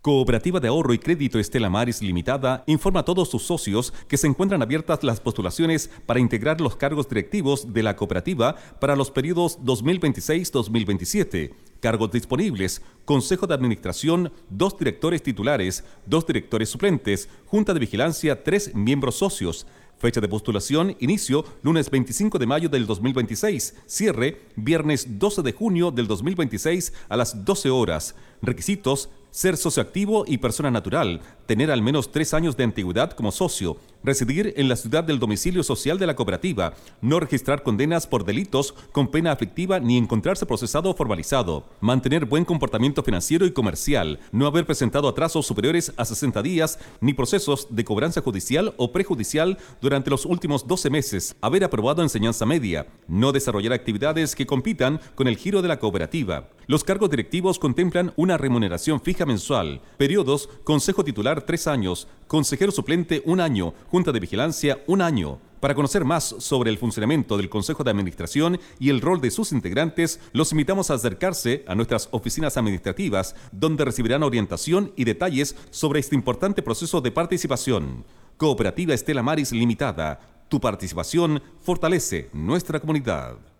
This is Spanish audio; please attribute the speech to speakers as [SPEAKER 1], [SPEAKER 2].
[SPEAKER 1] Cooperativa de Ahorro y Crédito Estela Maris Limitada informa a todos sus socios que se encuentran abiertas las postulaciones para integrar los cargos directivos de la cooperativa para los periodos 2026-2027. Cargos disponibles: Consejo de Administración, 2 directores titulares, 2 directores suplentes, Junta de Vigilancia, 3 miembros socios. Fecha de postulación: inicio lunes 25 de mayo del 2026, cierre viernes 12 de junio del 2026 a las 12 horas. Requisitos: ser socio activo y persona natural, tener al menos 3 años de antigüedad como socio, residir en la ciudad del domicilio social de la cooperativa, no registrar condenas por delitos con pena aflictiva ni encontrarse procesado o formalizado, mantener buen comportamiento financiero y comercial, no haber presentado atrasos superiores a 60 días ni procesos de cobranza judicial o prejudicial durante los últimos 12 meses, haber aprobado enseñanza media, no desarrollar actividades que compitan con el giro de la cooperativa. Los cargos directivos contemplan una remuneración fija mensual. Periodos: consejo titular 3 años, consejero suplente 1 año, junta de vigilancia 1 año. Para conocer más sobre el funcionamiento del Consejo de Administración y el rol de sus integrantes, los invitamos a acercarse a nuestras oficinas administrativas, donde recibirán orientación y detalles sobre este importante proceso de participación. Cooperativa Estela Maris Limitada. Tu participación fortalece nuestra comunidad.